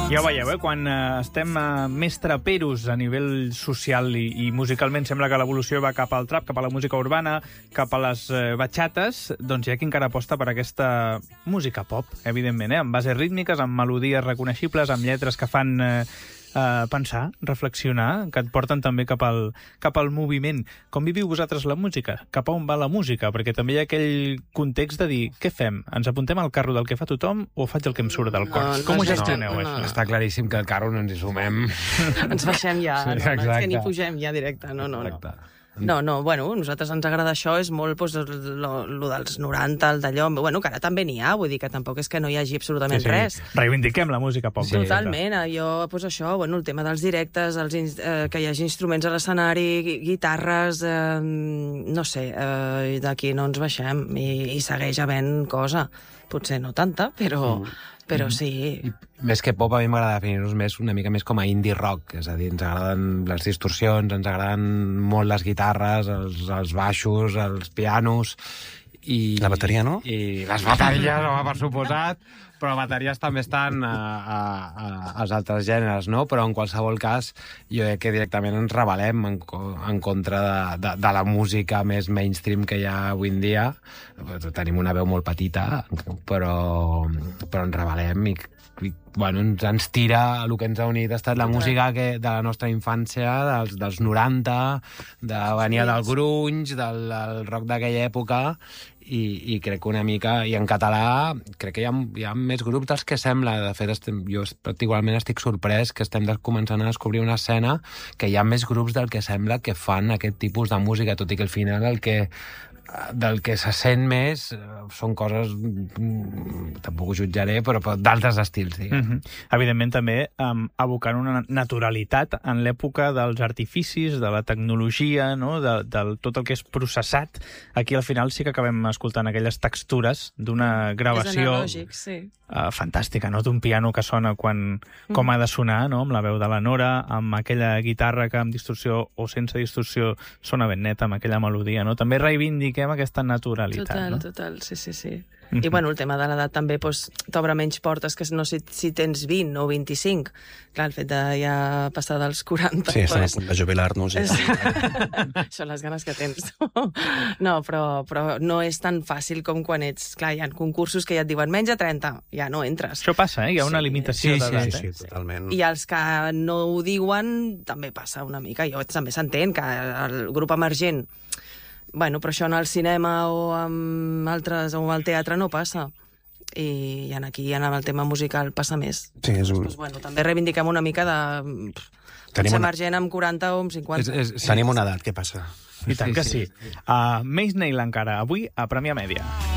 Ja ho veieu, quan estem més traperos a nivell social i musicalment sembla que l'evolució va cap al trap, cap a la música urbana, cap a les batxates, doncs hi ha qui encara aposta per aquesta música pop, evidentment, amb bases rítmiques, amb melodies reconeixibles, amb lletres que fan pensar, reflexionar, que et porten també cap al moviment. Com viviu vosaltres la música? Cap a on va la música? Perquè també hi ha aquell context de dir, què fem? Ens apuntem al carro del que fa tothom o faig el que em surt del cor? Com ho gestioneu, això? Està claríssim que el carro no ens hi sumem. Ens baixem ja, Sí, no, és que exacte. ni pugem ja directe, no. Exacte. No, bueno, a nosaltres ens agrada això, és molt lo dels 90, el d'allò, bueno, que ara també n'hi ha, vull dir que tampoc és que no hi hagi absolutament res. Reivindiquem la música pop. Sí, totalment, jo, doncs això, bueno, el tema dels directes, que hi hagi instruments a l'escenari, guitarres, no sé, d'aquí no ens baixem i segueix havent cosa. Potser no tanta, però sí. I més que pop, a mi m'agrada definir-nos una mica més com a indie rock, és a dir, ens agraden les distorsions, ens agraden molt les guitarres, els baixos, els pianos... La bateria, no? I les bateries, home, per suposat, però bateries també estan als altres gèneres, no? Però en qualsevol cas, jo crec que directament ens rebel·lem en contra de la música més mainstream que hi ha avui en dia. Tenim una veu molt petita, però ens rebel·lem i bueno, ens tira, el que ens ha unit ha estat la música de la nostra infància, dels 90, venia del grunge, del rock d'aquella època, i crec que una mica, i en català crec que hi ha més grups dels que sembla. De fet, jo particularment estic sorprès que estem començant a descobrir una escena que hi ha més grups del que sembla que fan aquest tipus de música, tot i que al final del que se sent més són coses, tampoc ho jutjaré, però d'altres estils, diguem. Evidentment també evocant una naturalitat en l'època dels artificis, de la tecnologia, no? de tot el que és processat. Aquí al final sí que acabem escoltant aquelles textures d'una gravació fantàstica, no? D'un piano que sona com ha de sonar, no? Amb la veu de la Nora, amb aquella guitarra que amb distorsió o sense distorsió sona ben neta, amb aquella melodia, no? També reivindiquem aquesta naturalitat. Total, sí. I bueno, el tema de l'edat també t'obre menys portes que no si tens 20 o 25. Clar, el fet de ja passar dels 40... Sí, estem a punt de jubilar-nos. Són les ganes que tens. No, però no és tan fàcil com quan ets... Clar, hi ha concursos que ja et diuen menys de 30, ja no entres. Això passa, hi ha una limitació d'edat. Sí, totalment. I els que no ho diuen també passa una mica. Jo també s'entén que el grup emergent... Bueno, però això en el cinema o amb altres, o al teatre no passa. I aquí, en el tema musical, passa més. Sí, Doncs, bueno, també reivindiquem una mica de... Potser emergent amb 40 o amb 50. Tenim una edat, què passa? I tant que sí. Maze Nail encara, avui a Premià Mèdia.